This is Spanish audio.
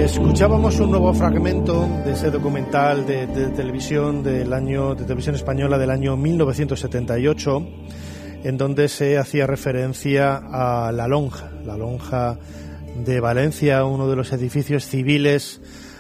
Escuchábamos un nuevo fragmento de ese documental de televisión de televisión española del año 1978, en donde se hacía referencia a la Lonja de Valencia, uno de los edificios civiles